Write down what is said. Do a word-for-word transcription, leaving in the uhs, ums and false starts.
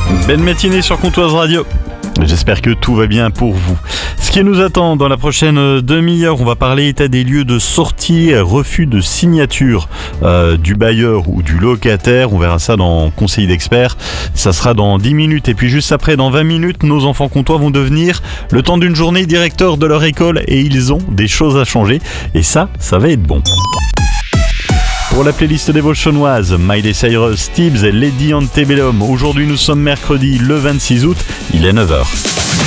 Belle matinée sur Comptoise Radio. J'espère que tout va bien pour vous. Ce qui nous attend dans la prochaine demi-heure, on va parler état des lieux de sortie, refus de signature euh, du bailleur ou du locataire. On verra ça dans Conseil d'experts. Ça sera dans dix minutes. Et puis juste après, dans vingt minutes, nos enfants comtois vont devenir, le temps d'une journée, directeurs de leur école. Et ils ont des choses à changer. Et ça, ça va être bon. Pour la playlist des Vauchonnoises, Miley Cyrus, Tibbs et Lady Antebellum. Aujourd'hui, nous sommes mercredi le vingt-six août, il est neuf heures.